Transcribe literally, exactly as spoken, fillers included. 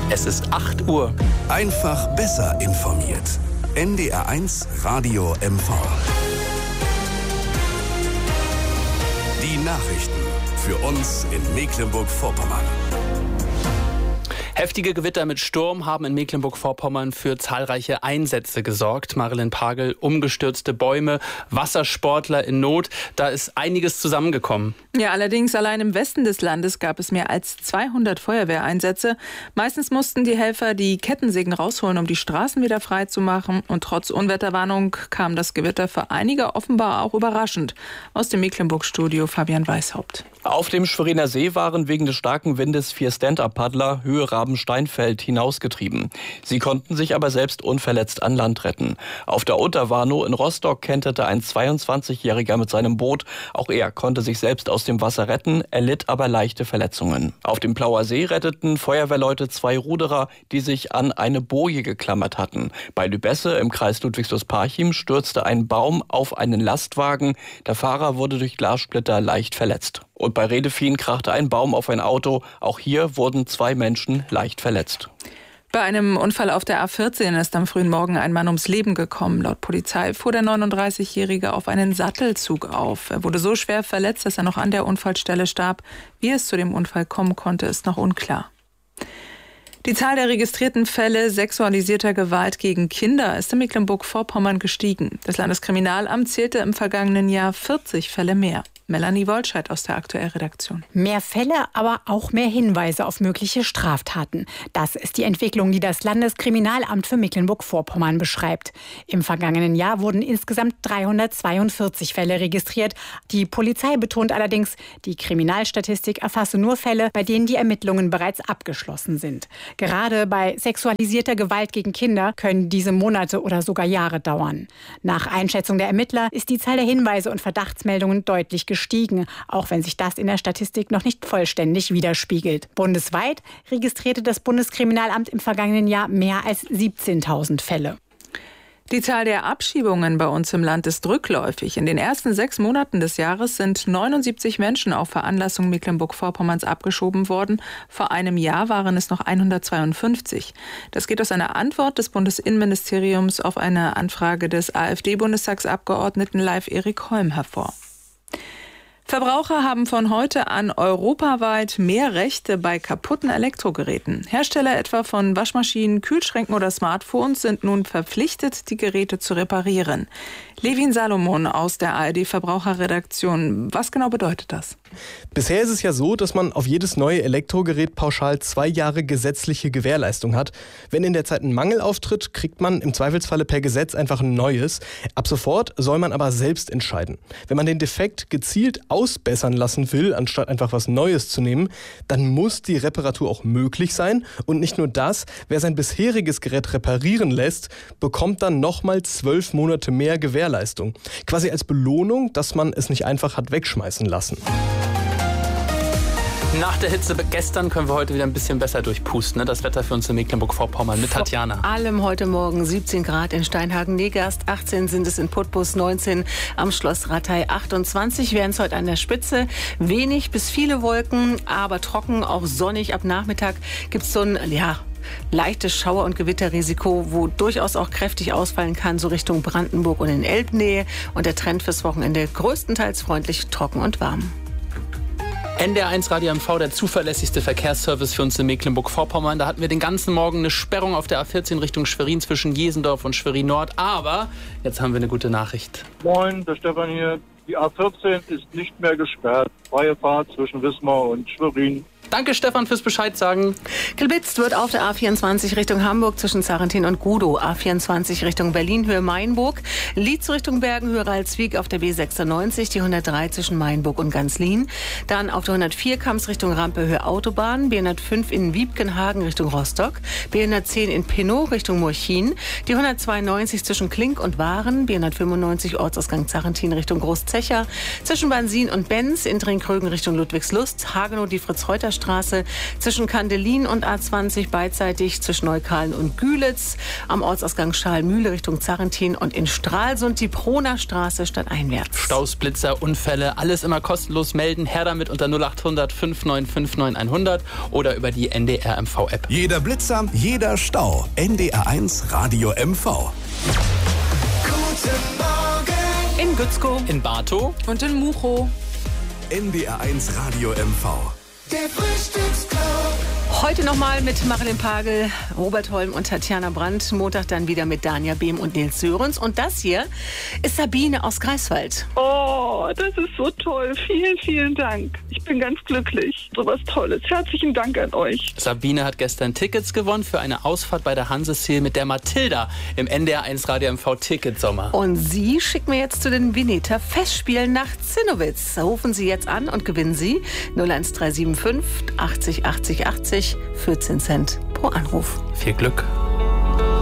Es ist acht Uhr. Einfach besser informiert. N D R eins Radio M V. Die Nachrichten für uns in Mecklenburg-Vorpommern. Heftige Gewitter mit Sturm haben in Mecklenburg-Vorpommern für zahlreiche Einsätze gesorgt. Marilyn Pagel, umgestürzte Bäume, Wassersportler in Not. Da ist einiges zusammengekommen. Ja, allerdings allein im Westen des Landes gab es mehr als zweihundert Feuerwehreinsätze. Meistens mussten die Helfer die Kettensägen rausholen, um die Straßen wieder frei zu machen. Und trotz Unwetterwarnung kam das Gewitter für einige offenbar auch überraschend. Aus dem Mecklenburg-Studio Fabian Weishaupt. Auf dem Schweriner See waren wegen des starken Windes vier Stand-Up-Paddler Höhe Rabensteinfeld hinausgetrieben. Sie konnten sich aber selbst unverletzt an Land retten. Auf der Unterwarnow in Rostock kenterte ein zweiundzwanzigjähriger mit seinem Boot. Auch er konnte sich selbst aus dem Wasser retten, erlitt aber leichte Verletzungen. Auf dem Plauer See retteten Feuerwehrleute zwei Ruderer, die sich an eine Boje geklammert hatten. Bei Lübesse im Kreis Ludwigslust-Parchim stürzte ein Baum auf einen Lastwagen. Der Fahrer wurde durch Glassplitter leicht verletzt. Und bei Redefien krachte ein Baum auf ein Auto. Auch hier wurden zwei Menschen leicht verletzt. Bei einem Unfall auf der A vierzehn ist am frühen Morgen ein Mann ums Leben gekommen. Laut Polizei fuhr der neununddreißigjährige auf einen Sattelzug auf. Er wurde so schwer verletzt, dass er noch an der Unfallstelle starb. Wie es zu dem Unfall kommen konnte, ist noch unklar. Die Zahl der registrierten Fälle sexualisierter Gewalt gegen Kinder ist in Mecklenburg-Vorpommern gestiegen. Das Landeskriminalamt zählte im vergangenen Jahr vierzig Fälle mehr. Melanie Wollscheid aus der Aktuell-Redaktion. Mehr Fälle, aber auch mehr Hinweise auf mögliche Straftaten. Das ist die Entwicklung, die das Landeskriminalamt für Mecklenburg-Vorpommern beschreibt. Im vergangenen Jahr wurden insgesamt dreihundertzweiundvierzig Fälle registriert. Die Polizei betont allerdings, die Kriminalstatistik erfasse nur Fälle, bei denen die Ermittlungen bereits abgeschlossen sind. Gerade bei sexualisierter Gewalt gegen Kinder können diese Monate oder sogar Jahre dauern. Nach Einschätzung der Ermittler ist die Zahl der Hinweise und Verdachtsmeldungen deutlich gestiegen. gestiegen, auch wenn sich das in der Statistik noch nicht vollständig widerspiegelt. Bundesweit registrierte das Bundeskriminalamt im vergangenen Jahr mehr als siebzehntausend Fälle. Die Zahl der Abschiebungen bei uns im Land ist rückläufig. In den ersten sechs Monaten des Jahres sind neunundsiebzig Menschen auf Veranlassung Mecklenburg-Vorpommerns abgeschoben worden. Vor einem Jahr waren es noch hundertzweiundfünfzig. Das geht aus einer Antwort des Bundesinnenministeriums auf eine Anfrage des AfD-Bundestagsabgeordneten Leif Erik Holm hervor. Verbraucher haben von heute an europaweit mehr Rechte bei kaputten Elektrogeräten. Hersteller etwa von Waschmaschinen, Kühlschränken oder Smartphones sind nun verpflichtet, die Geräte zu reparieren. Levin Salomon aus der A R D-Verbraucherredaktion. Was genau bedeutet das? Bisher ist es ja so, dass man auf jedes neue Elektrogerät pauschal zwei Jahre gesetzliche Gewährleistung hat. Wenn in der Zeit ein Mangel auftritt, kriegt man im Zweifelsfalle per Gesetz einfach ein neues. Ab sofort soll man aber selbst entscheiden. Wenn man den Defekt gezielt ausbessern lassen will, anstatt einfach was Neues zu nehmen, dann muss die Reparatur auch möglich sein. Und nicht nur das, wer sein bisheriges Gerät reparieren lässt, bekommt dann nochmal zwölf Monate mehr Gewährleistung. Quasi als Belohnung, dass man es nicht einfach hat wegschmeißen lassen. Nach der Hitze gestern können wir heute wieder ein bisschen besser durchpusten. Ne? Das Wetter für uns in Mecklenburg-Vorpommern mit Tatjana. Vor allem heute Morgen siebzehn Grad in Steinhagen-Negerst, achtzehn sind es in Putbus, neunzehn am Schloss Rattay, achtundzwanzig wären es heute an der Spitze. Wenig bis viele Wolken, aber trocken, auch sonnig. Ab Nachmittag gibt es so ein, ja, leichtes Schauer- und Gewitterrisiko, wo durchaus auch kräftig ausfallen kann, so Richtung Brandenburg und in Elbnähe. Und der Trend fürs Wochenende größtenteils freundlich, trocken und warm. N D R eins Radio M V, der zuverlässigste Verkehrsservice für uns in Mecklenburg-Vorpommern. Da hatten wir den ganzen Morgen eine Sperrung auf der A vierzehn Richtung Schwerin zwischen Jesendorf und Schwerin-Nord. Aber jetzt haben wir eine gute Nachricht. Moin, der Stefan hier. Die A vierzehn ist nicht mehr gesperrt. Freie Fahrt zwischen Wismar und Schwerin. Danke, Stefan, fürs Bescheid sagen. Geblitzt wird auf der A vierundzwanzig Richtung Hamburg zwischen Sarrentin und Gudow. A vierundzwanzig Richtung Berlin, Höhe Mainburg. Lietz Richtung Bergen, Höhe Ralswiek auf der B sechsundneunzig. Die hundertdrei zwischen Mainburg und Ganzlin. Dann auf der hundertvier Kams Richtung Rampe, Höhe Autobahn. B hundertfünf in Wiebkenhagen Richtung Rostock. B hundertzehn in Pinnow Richtung Murchin. Die hundertzweiundneunzig zwischen Klink und Waren. B hundertfünfundneunzig Ortsausgang Sarrentin Richtung Großzecher. Zwischen Bansin und Benz in Trinkrögen Richtung Ludwigslust. Hagenow die Fritz-Reuter Straße zwischen Kandelin und A zwanzig beidseitig zwischen Neukalen und Gülitz, am Ortsausgang Schalmühle Richtung Zarrentin und in Stralsund die Proner Straße stadteinwärts. Staus, Blitzer, Unfälle, alles immer kostenlos melden. Her damit unter null acht hundert fünf neun fünf neun hundert oder über die N D R M V-App. Jeder Blitzer, jeder Stau. N D R eins Radio M V. Guten Morgen. In Gützkow, In Bartow Und in Muchow. N D R eins Radio M V. Der Frühstücksclub. heute nochmal mit Marilyn Pagel, Robert Holm und Tatjana Brandt. Montag dann wieder mit Danja Behm und Nils Sörensen. Und das hier ist Sabine aus Greifswald. Oh, das ist so toll. Vielen, vielen Dank. Ich bin ganz glücklich. So was Tolles. Herzlichen Dank an euch. Sabine hat gestern Tickets gewonnen für eine Ausfahrt bei der Hanse-Seal mit der Mathilda im N D R eins Radio M V Ticketsommer. Und Sie schicken mir jetzt zu den Vineta Festspielen nach Zinnowitz. Rufen Sie jetzt an und gewinnen Sie null eins drei sieben fünf achtzig achtzig achtzig, vierzehn Cent pro Anruf. Viel Glück.